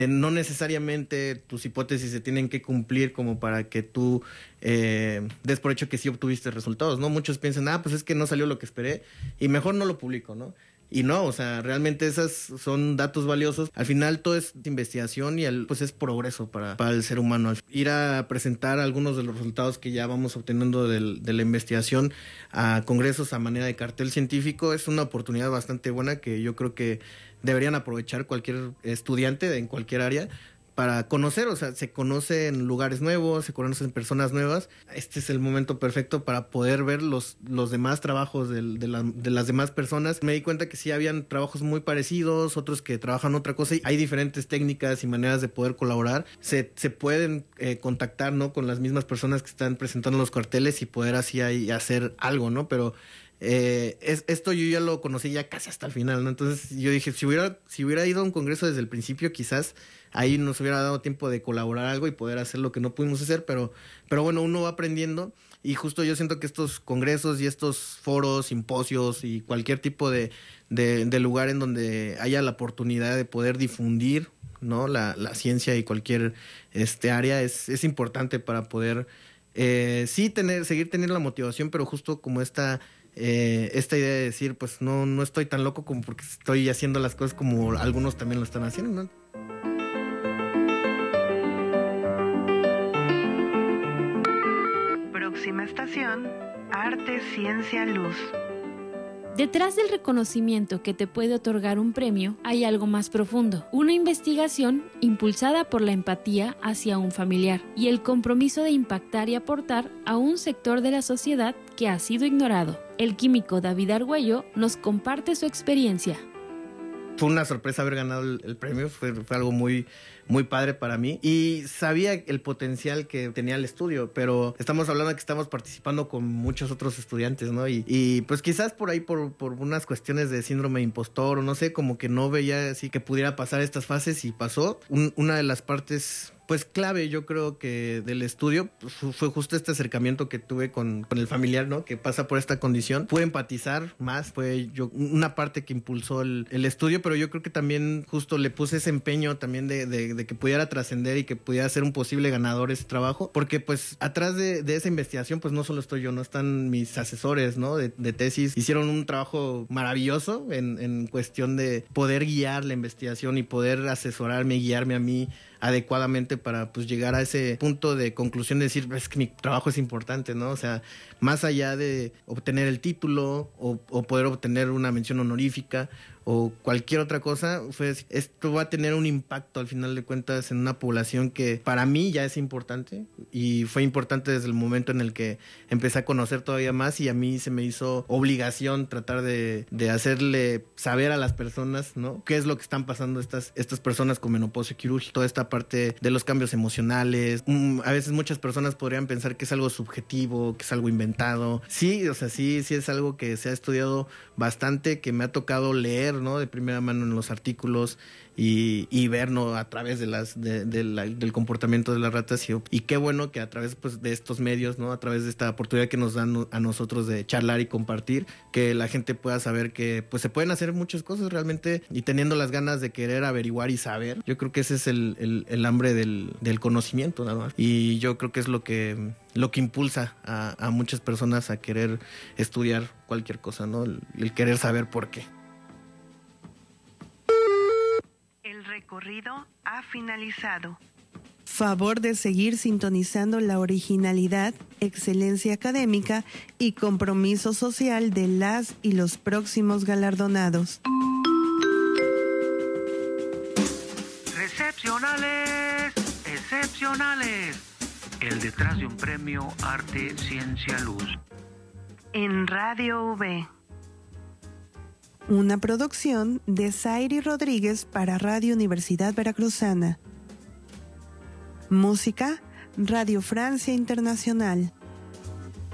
No necesariamente tus hipótesis se tienen que cumplir como para que tú des por hecho que sí obtuviste resultados, ¿no? Muchos piensan, pues es que no salió lo que esperé y mejor no lo publico, ¿no? Y no, o sea, realmente esas son datos valiosos. Al final todo es investigación y pues es progreso para el ser humano. Ir a presentar algunos de los resultados que ya vamos obteniendo de la investigación a congresos a manera de cartel científico es una oportunidad bastante buena que yo creo que deberían aprovechar cualquier estudiante en cualquier área para conocer, o sea, se conocen lugares nuevos, se conocen personas nuevas. Este es el momento perfecto para poder ver los demás trabajos de las demás personas. Me di cuenta que sí habían trabajos muy parecidos, otros que trabajan otra cosa. Y hay diferentes técnicas y maneras de poder colaborar. Se pueden contactar, ¿no?, con las mismas personas que están presentando los carteles y poder así ahí hacer algo, ¿no? Pero esto yo ya lo conocí ya casi hasta el final, ¿no? Entonces yo dije, si hubiera ido a un congreso desde el principio, quizás ahí nos hubiera dado tiempo de colaborar algo y poder hacer lo que no pudimos hacer, pero bueno, uno va aprendiendo y justo yo siento que estos congresos y estos foros, simposios y cualquier tipo de lugar en donde haya la oportunidad de poder difundir, ¿no?, la ciencia y cualquier área es importante para poder seguir teniendo la motivación, pero justo como esta idea de decir, pues no estoy tan loco como porque estoy haciendo las cosas como algunos también lo están haciendo, ¿no? Próxima estación, Arte, Ciencia, Luz. Detrás del reconocimiento que te puede otorgar un premio hay algo más profundo, una investigación impulsada por la empatía hacia un familiar y el compromiso de impactar y aportar a un sector de la sociedad que ha sido ignorado. El químico David Argüello nos comparte su experiencia. Fue una sorpresa haber ganado el premio, fue algo muy, muy padre para mí y sabía el potencial que tenía el estudio, pero estamos hablando de que estamos participando con muchos otros estudiantes, ¿no? Y pues quizás por ahí por unas cuestiones de síndrome de impostor o no sé, como que no veía así que pudiera pasar estas fases y pasó. Una de las partes pues clave, yo creo que del estudio pues, fue justo este acercamiento que tuve con el familiar, ¿no?, que pasa por esta condición. Pude empatizar más, fue una parte que impulsó el estudio, pero yo creo que también justo le puse ese empeño también de que pudiera trascender y que pudiera ser un posible ganador ese trabajo, porque pues atrás de esa investigación pues no solo estoy yo, no están mis asesores, ¿no?, de tesis. Hicieron un trabajo maravilloso en cuestión de poder guiar la investigación y poder asesorarme y guiarme a mí adecuadamente para pues llegar a ese punto de conclusión de decir, es que mi trabajo es importante, ¿no? O sea, más allá de obtener el título o poder obtener una mención honorífica o cualquier otra cosa, pues esto va a tener un impacto al final de cuentas en una población que para mí ya es importante y fue importante desde el momento en el que empecé a conocer todavía más y a mí se me hizo obligación tratar de hacerle saber a las personas, ¿no?, qué es lo que están pasando estas personas con menopausia quirúrgica, toda esta parte de los cambios emocionales. A veces muchas personas podrían pensar que es algo subjetivo, que es algo inventado. Sí, o sea, sí es algo que se ha estudiado bastante, que me ha tocado leer, ¿no?, de primera mano en los artículos y ver, ¿no?, a través del comportamiento de las ratas y qué bueno que a través pues de estos medios, ¿no?, a través de esta oportunidad que nos dan a nosotros de charlar y compartir, que la gente pueda saber que pues se pueden hacer muchas cosas realmente y teniendo las ganas de querer averiguar y saber. Yo creo que ese es el hambre del conocimiento, nada más. Y yo creo que es lo que impulsa a muchas personas a querer estudiar cualquier cosa, ¿no?, el querer saber por qué. El recorrido ha finalizado. Favor de seguir sintonizando la originalidad, excelencia académica y compromiso social de las y los próximos galardonados. Excepcionales, excepcionales. El detrás de un premio Arte, Ciencia, Luz. En Radio V. Una producción de Zairi Rodríguez para Radio Universidad Veracruzana. Música, Radio Francia Internacional.